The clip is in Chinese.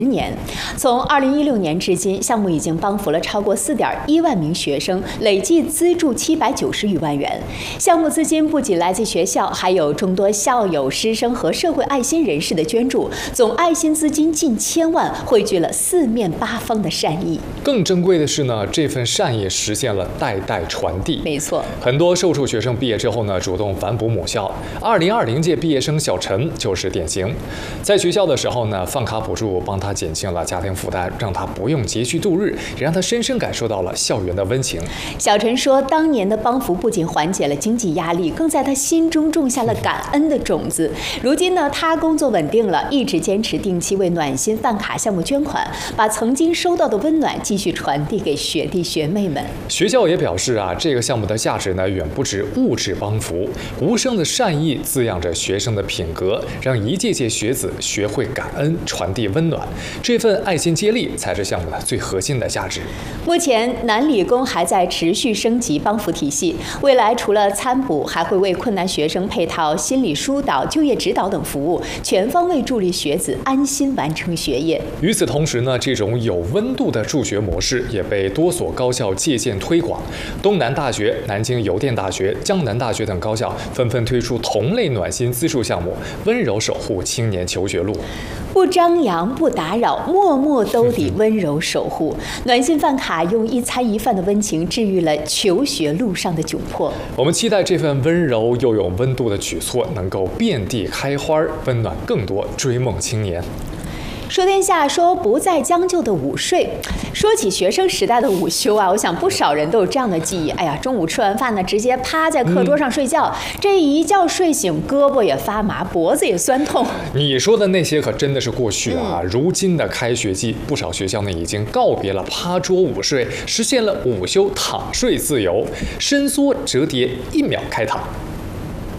年，从2016年至今，项目已经帮扶了超过4.1万名学生，累计资助790余万元。项目资金不仅来自学校，还有众多校友、师生和社会爱心人士的捐助，总爱心资金近1000万，汇聚了四面八方的善意。 更珍贵的是呢，这份善意实现了代代传递。 没错， 很多受助学生毕业之后呢，主动反哺母校。2020届毕业生小陈就是典型。在学校的时候呢，饭卡补助帮他减轻了家庭负担，让他不用拮据度日，也让他深深感受到了校园的温情。 小陈说，当年的帮扶不仅缓解了经济压力，更在他心中种下了感恩的种子。如今呢，他工作稳定了，一直坚持定期为暖心饭卡项目捐款，把曾经收到的温暖继续传递给学弟学妹们。 学校也表示啊，这个项目的价值呢，远不止物质帮扶，无声的善意滋养着学生的品格，让一届届学子学会感恩，传递温暖。这份爱心接力才是项目的最核心的价值。 目前，南理工还在持续升级帮扶体系，未来除了参补，还会为困难学生配套心理疏导、就业指导等服务，全方位助力学子安心完成学业。 与此同时呢，这种有温度的助学模式也被多所高校借鉴推广。东南大学、南京邮电大学、江南大学等高校纷纷推出同类暖心资助项目，温柔守护青年求学路。 不张扬，不打扰，默默兜底，温柔守护。暖心饭卡用一餐一饭的温情治愈了求学路上的窘迫。 我们期待这份温柔又有温度的举措能够遍地开花，温暖更多追梦青年。 说天下，说不再将就的午睡。说起学生时代的午休啊，我想不少人都有这样的记忆。哎呀，中午吃完饭呢，直接趴在课桌上睡觉，这一觉睡醒，胳膊也发麻，脖子也酸痛。 你说的那些可真的是过去啊！如今的开学季，不少学校呢已经告别了趴桌午睡，实现了午休躺睡自由，伸缩折叠1秒开躺。